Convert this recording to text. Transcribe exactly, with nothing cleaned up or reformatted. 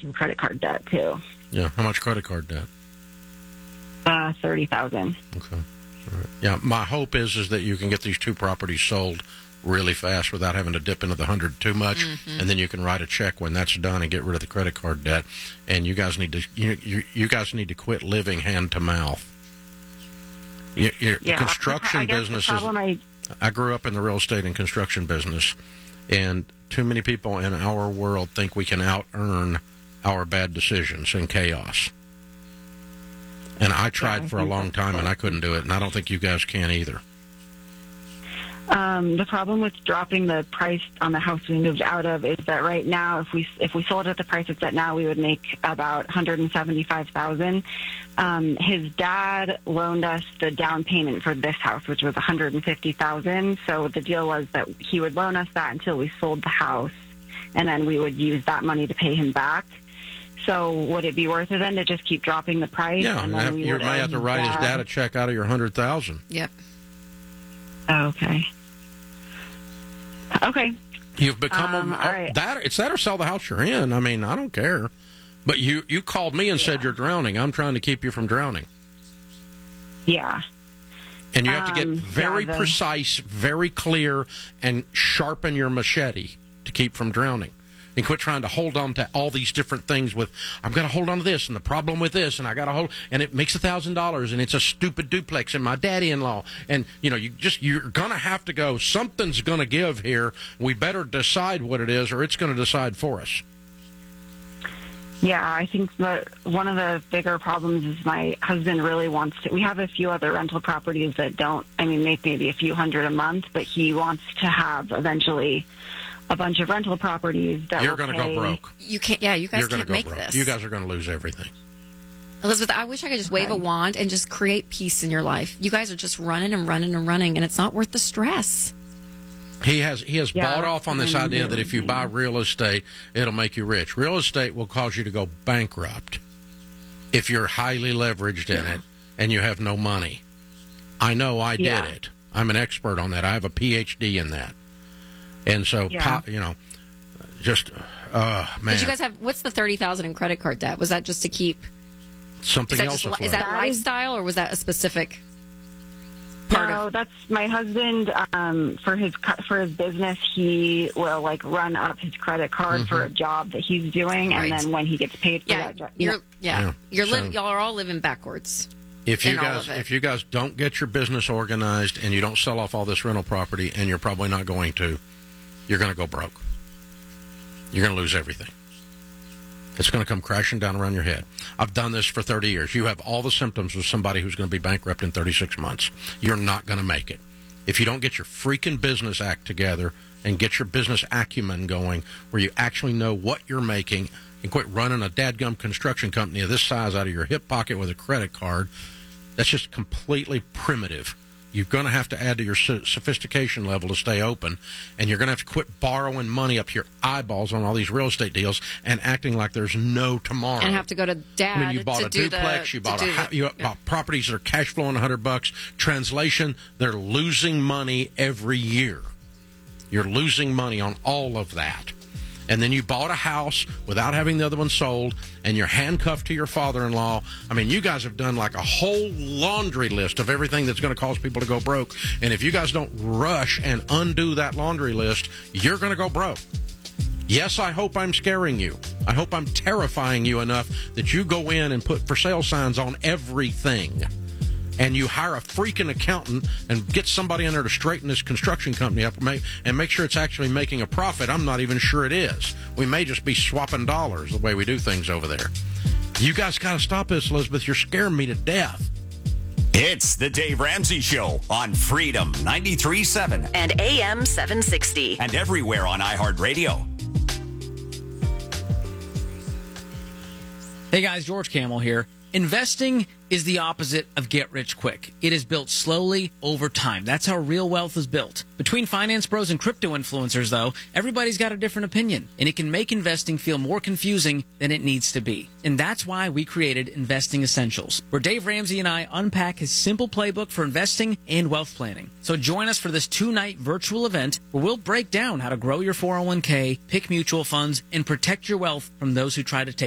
some credit card debt, too. Yeah, how much credit card debt? Uh, thirty thousand dollars. Okay. All right. Yeah, my hope is is that you can get these two properties sold really fast without having to dip into the hundred too much, mm-hmm. and then you can write a check when that's done and get rid of the credit card debt. And you guys need to you you, you guys need to quit living hand to mouth. Your, your yeah, construction I guess business the problem is. I, I grew up in the real estate and construction business, and too many people in our world think we can out earn our bad decisions and chaos. And I tried yeah, I for a long time, and I couldn't do it, and I don't think you guys can either. Um, the problem with dropping the price on the house we moved out of is that right now, if we if we sold it at the price it's at now, we would make about one hundred seventy-five thousand dollars. Um, his dad loaned us the down payment for this house, which was one hundred fifty thousand dollars. So the deal was that he would loan us that until we sold the house, and then we would use that money to pay him back. So would it be worth it then to just keep dropping the price? Yeah, and then you may have to write his dad a check out of your one hundred thousand dollars. Yep. Okay. Okay. You've become um, a, all right. that. It's that or sell the house you're in. I mean, I don't care. But you, you called me and yeah. said you're drowning. I'm trying to keep you from drowning. Yeah. And you have to get um, very yeah, the... precise, very clear, and sharpen your machete to keep from drowning. And quit trying to hold on to all these different things with, I've got to hold on to this, and the problem with this, and I got to hold, and it makes a thousand dollars, and it's a stupid duplex, and my daddy-in-law, and, you know, you just, you're going to have to go, something's going to give here, we better decide what it is, or it's going to decide for us. Yeah, I think that one of the bigger problems is my husband really wants to, we have a few other rental properties that don't, I mean, make maybe a few hundred a month, but he wants to have eventually a bunch of rental properties that you're going to go broke. You can't. Yeah, you guys you're can't go make broke. this. You guys are going to lose everything. Elizabeth, I wish I could just wave okay. a wand and just create peace in your life. You guys are just running and running and running, and it's not worth the stress. He has he has yeah. bought off on this mm-hmm. idea that if you buy real estate, it'll make you rich. Real estate will cause you to go bankrupt if you're highly leveraged in yeah. it and you have no money. I know I did yeah. it. I'm an expert on that. I have a P H D in that. And so, yeah. you know, just, uh, man. Did you guys have, what's the thirty thousand dollars in credit card debt? Was that just to keep? Something is that else. Just, is that that lifestyle, or was that a specific part no, of? That's my husband. Um, for his for his business, he will like run up his credit card mm-hmm. for a job that he's doing, right. and then when he gets paid for yeah, that job, you're, yeah, yeah, you're so, li- y'all are all living backwards. If you guys if you guys don't get your business organized and you don't sell off all this rental property, and you're probably not going to, you're going to go broke. You're going to lose everything. It's going to come crashing down around your head. I've done this for thirty years. You have all the symptoms of somebody who's going to be bankrupt in thirty-six months. You're not going to make it. If you don't get your freaking business act together and get your business acumen going where you actually know what you're making and quit running a dadgum construction company of this size out of your hip pocket with a credit card, that's just completely primitive. You're going to have to add to your sophistication level to stay open, and you're going to have to quit borrowing money up your eyeballs on all these real estate deals and acting like there's no tomorrow. And have to go to dad I mean, you bought to a do duplex, the, you bought a the, you yeah. bought properties that are cash flowing one hundred bucks. Translation: they're losing money every year. You're losing money on all of that. And then you bought a house without having the other one sold, and you're handcuffed to your father-in-law. I mean, you guys have done like a whole laundry list of everything that's going to cause people to go broke. And if you guys don't rush and undo that laundry list, you're going to go broke. Yes, I hope I'm scaring you. I hope I'm terrifying you enough that you go in and put for sale signs on everything. And you hire a freaking accountant and get somebody in there to straighten this construction company up and make sure it's actually making a profit. I'm not even sure it is. We may just be swapping dollars the way we do things over there. You guys got to stop this, Elizabeth. You're scaring me to death. It's the Dave Ramsey Show on Freedom ninety-three point seven and A M seven sixty. And everywhere on iHeartRadio. Hey guys, George Camel here. Investing is the opposite of get rich quick. It is built slowly over time. That's how real wealth is built. Between finance pros and crypto influencers, though, everybody's got a different opinion, and it can make investing feel more confusing than it needs to be. And that's why we created Investing Essentials, where Dave Ramsey and I unpack his simple playbook for investing and wealth planning. So join us for this two-night virtual event where we'll break down how to grow your four oh one k, pick mutual funds, and protect your wealth from those who try to take